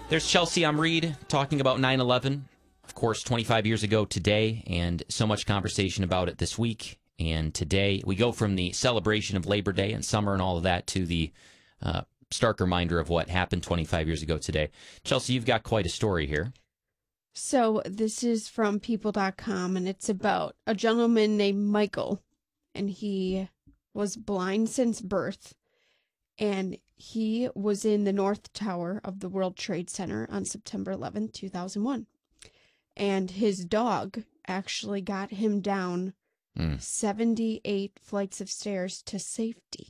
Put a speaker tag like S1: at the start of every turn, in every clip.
S1: There's Chelsea. I'm Reed talking about 9/11, of course, 25 years ago today, and so much conversation about it this week. And today we go from the celebration of Labor Day and summer and all of that to the stark reminder of what happened 25 years ago today. Chelsea, you've got quite a story here.
S2: So this is from people.com, and it's about a gentleman named Michael, and he was blind since birth, and he was in the North Tower of the World Trade Center on September 11th, 2001, and his dog actually got him down 78 flights of stairs to safety.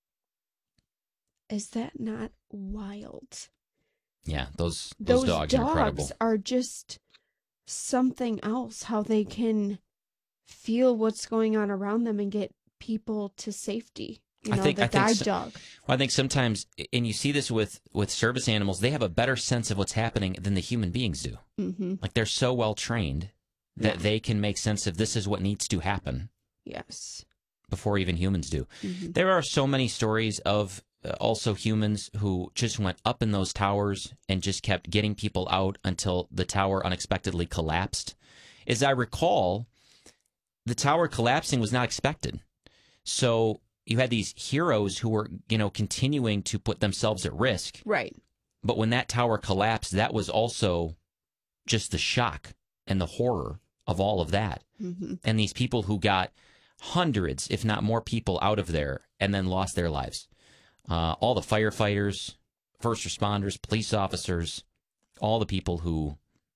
S2: Is that not wild?
S1: Yeah, those dogs are incredible.
S2: Are just something else, how they can feel what's going on around them and get people to safety. The guide dog.
S1: Well, I think sometimes, and you see this with service animals, they have a better sense of what's happening than the human beings do.
S2: Mm-hmm.
S1: Like they're so well trained that they can make sense of this is what needs to happen.
S2: Yes.
S1: Before even humans do.
S2: Mm-hmm.
S1: There are so many stories of also humans who just went up in those towers and just kept getting people out until the tower unexpectedly collapsed. As I recall, the tower collapsing was not expected. So you had these heroes who were, continuing to put themselves at risk.
S2: Right.
S1: But when that tower collapsed, that was also just the shock and the horror of all of that.
S2: Mm-hmm.
S1: And these people who got hundreds, if not more people out of there and then lost their lives. All the firefighters, first responders, police officers, all the people who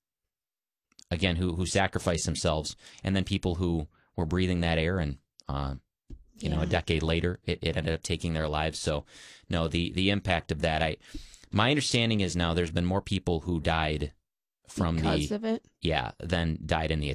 S1: sacrificed themselves, and then people who were breathing that air, and a decade later, it ended up taking their lives. So, no, the impact of that. My understanding is now there's been more people who died from
S2: because of it.
S1: Yeah, than died in the